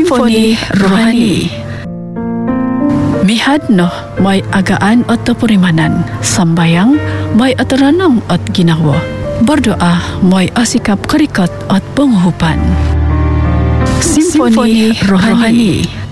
Simfoni Rohani. Mihad no may agaan at purimanan, sambayang may ataranang at ginawa, berdoa may asikap karikot at penguhupan. Simfoni Rohani.